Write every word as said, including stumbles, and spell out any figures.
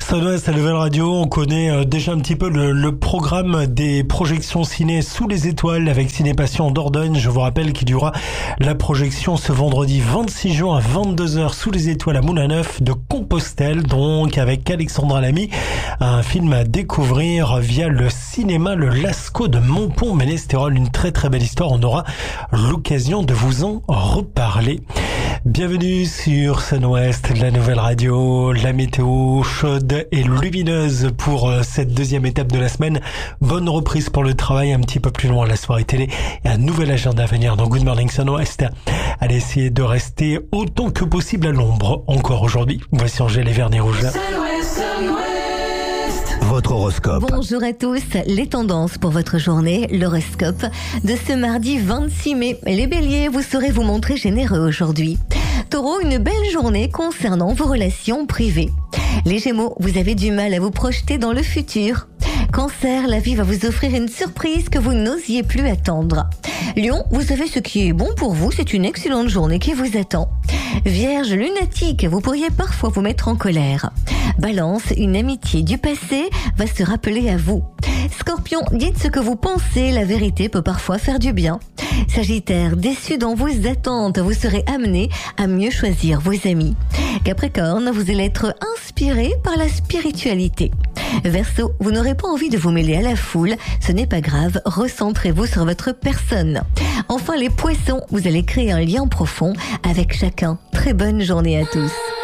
Sunwest, la nouvelle radio, on connaît euh, déjà un petit peu le, le programme des projections ciné sous les étoiles avec Ciné Passion Dordogne. Je vous rappelle qu'il y aura la projection ce vendredi vingt-six juin à vingt-deux heures sous les étoiles à Moulin-Neuf de Compostelle, donc avec Alexandra Lamy, un film à découvrir via le cinéma Le Lascaux de Montpont-Ménestérol. Une très très belle histoire, on aura l'occasion de vous en reparler. Bienvenue sur Sunwest, la nouvelle radio, la météo chaude et lumineuse pour cette deuxième étape de la semaine. Bonne reprise pour le travail un petit peu plus loin, la soirée télé et un nouvel agenda à venir dans Good Morning Sunwest. Allez essayer de rester autant que possible à l'ombre encore aujourd'hui. Voici Angèle et Vernet Rouge. Votre horoscope. Bonjour à tous, les tendances pour votre journée, l'horoscope de ce mardi vingt-six mai. Les béliers, vous saurez vous montrer généreux aujourd'hui. Taureau, une belle journée concernant vos relations privées. Les gémeaux, vous avez du mal à vous projeter dans le futur. Cancer, la vie va vous offrir une surprise que vous n'osiez plus attendre. Lion, vous savez ce qui est bon pour vous, c'est une excellente journée qui vous attend. Vierge, lunatique, vous pourriez parfois vous mettre en colère. Balance, une amitié du passé va se rappeler à vous. Scorpion, dites ce que vous pensez, la vérité peut parfois faire du bien. Sagittaire, déçu dans vos attentes, vous serez amené à mieux choisir vos amis. Capricorne, vous allez être inspiré par la spiritualité. Verseau, vous n'aurez pas envie de vous mêler à la foule, ce n'est pas grave, recentrez-vous sur votre personne. Enfin les poissons, vous allez créer un lien profond avec chacun. Très bonne journée à tous.